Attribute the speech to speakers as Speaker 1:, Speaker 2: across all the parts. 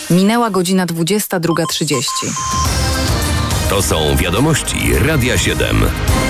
Speaker 1: Minęła godzina 22:30.
Speaker 2: To są wiadomości Radia 7.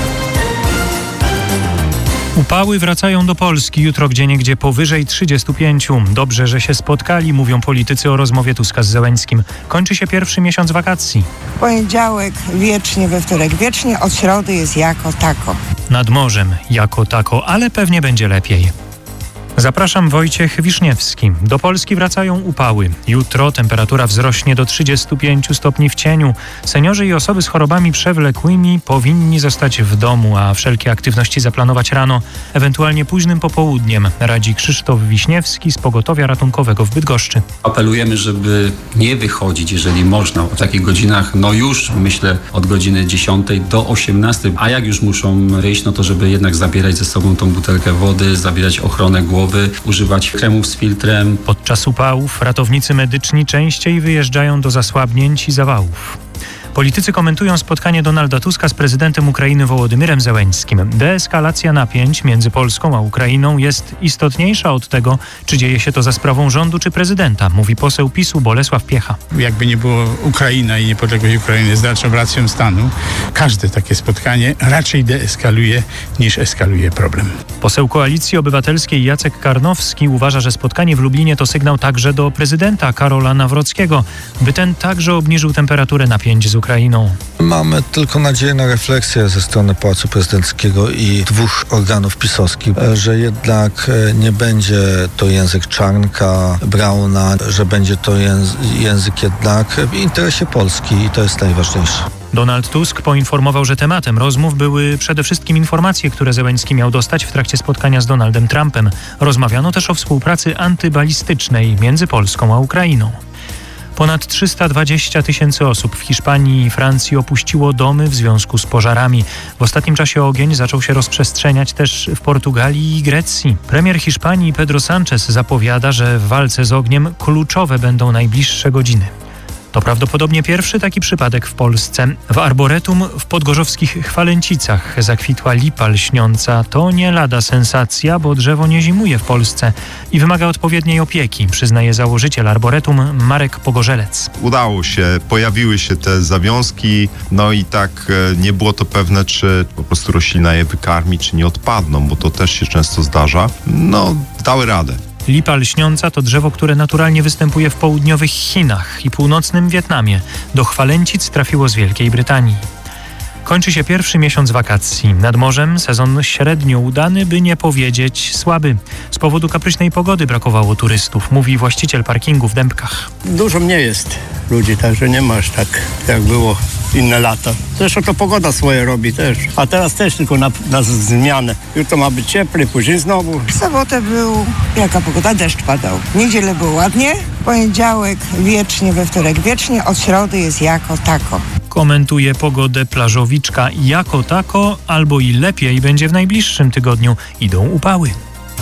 Speaker 3: Upały wracają do Polski jutro gdzieniegdzie powyżej 35. Dobrze, że się spotkali, mówią politycy o rozmowie Tuska z Zełenskim. Kończy się pierwszy miesiąc wakacji.
Speaker 4: Poniedziałek wiecznie, we wtorek wiecznie, od środy jest jako tako.
Speaker 3: Nad morzem jako tako, ale pewnie będzie lepiej. Zapraszam, Wojciech Wiszniewski. Do Polski wracają upały. Jutro temperatura wzrośnie do 35 stopni w cieniu. Seniorzy i osoby z chorobami przewlekłymi powinni zostać w domu, a wszelkie aktywności zaplanować rano, ewentualnie późnym popołudniem, radzi Krzysztof Wiśniewski z Pogotowia Ratunkowego w Bydgoszczy.
Speaker 5: Apelujemy, żeby nie wychodzić, jeżeli można, o takich godzinach, już myślę od godziny 10 do 18, a jak już muszą wyjść, to żeby jednak zabierać ze sobą tą butelkę wody, zabierać ochronę głowy, używać kremów z filtrem.
Speaker 3: Podczas upałów ratownicy medyczni częściej wyjeżdżają do zasłabnięć i zawałów. Politycy komentują spotkanie Donalda Tuska z prezydentem Ukrainy Wołodymyrem Zełenskim. Deeskalacja napięć między Polską a Ukrainą jest istotniejsza od tego, czy dzieje się to za sprawą rządu czy prezydenta, mówi poseł PiS-u Bolesław Piecha.
Speaker 6: Jakby nie było Ukraina i niepodległość Ukrainy z dalszą racją stanu, każde takie spotkanie raczej deeskaluje niż eskaluje problem.
Speaker 3: Poseł Koalicji Obywatelskiej Jacek Karnowski uważa, że spotkanie w Lublinie to sygnał także do prezydenta Karola Nawrockiego, by ten także obniżył temperaturę napięć z Ukrainą.
Speaker 7: Mamy tylko nadzieję na refleksję ze strony Pałacu Prezydenckiego i dwóch organów pisowskich, że jednak nie będzie to język Czarnka, Brauna, że będzie to język jednak w interesie Polski i to jest najważniejsze.
Speaker 3: Donald Tusk poinformował, że tematem rozmów były przede wszystkim informacje, które Zełenski miał dostać w trakcie spotkania z Donaldem Trumpem. Rozmawiano też o współpracy antybalistycznej między Polską a Ukrainą. Ponad 320 000 osób w Hiszpanii i Francji opuściło domy w związku z pożarami. W ostatnim czasie ogień zaczął się rozprzestrzeniać też w Portugalii i Grecji. Premier Hiszpanii Pedro Sánchez zapowiada, że w walce z ogniem kluczowe będą najbliższe godziny. To prawdopodobnie pierwszy taki przypadek w Polsce. W arboretum w podgorzowskich Chwalęcicach zakwitła lipa lśniąca. To nie lada sensacja, bo drzewo nie zimuje w Polsce i wymaga odpowiedniej opieki, przyznaje założyciel arboretum Marek Pogorzelec.
Speaker 8: Udało się, pojawiły się te zawiązki, i tak nie było to pewne, czy po prostu roślina je wykarmi, czy nie odpadną, bo to też się często zdarza. Dały radę.
Speaker 3: Lipa lśniąca to drzewo, które naturalnie występuje w południowych Chinach i północnym Wietnamie. Do Chwalęcic trafiło z Wielkiej Brytanii. Kończy się pierwszy miesiąc wakacji. Nad morzem sezon średnio udany, by nie powiedzieć słaby. Z powodu kapryśnej pogody brakowało turystów, mówi właściciel parkingu w Dębkach.
Speaker 9: Dużo mniej jest ludzi, także nie masz tak jak było inne lata. Zresztą to pogoda swoje robi też. A teraz też tylko na zmianę. Jutro ma być cieplej, później znowu.
Speaker 4: W sobotę był jaka pogoda? Deszcz padał. W niedzielę było ładnie. Poniedziałek wiecznie, we wtorek wiecznie, od środy jest jako tako.
Speaker 3: Komentuje pogodę plażowiczka. Jako tako albo i lepiej będzie w najbliższym tygodniu. Idą upały.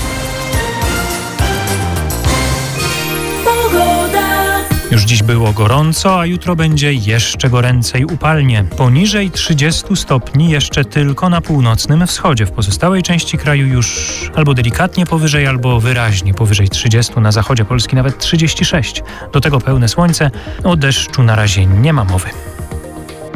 Speaker 3: Już dziś było gorąco, a jutro będzie jeszcze goręcej upalnie. Poniżej 30 stopni jeszcze tylko na północnym wschodzie. W pozostałej części kraju już albo delikatnie powyżej, albo wyraźnie powyżej 30. Na zachodzie Polski nawet 36. Do tego pełne słońce. O deszczu na razie nie ma mowy.